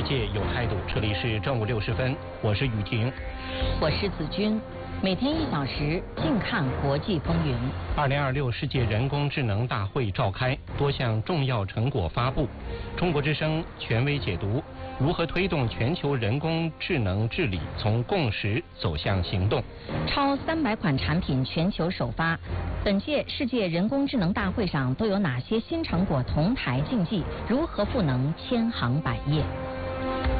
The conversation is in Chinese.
世界有态度，这里是正午60分，我是雨婷， 我是子君。每天1小时，静看国际风云。 2026世界人工智能大会召开，多项重要成果发布。中国之声权威解读：如何推动全球人工智能治理从共识走向行动？ 超300款产品全球首发。本届世界人工智能大会上都有哪些新成果同台竞技？如何赋能千行百业？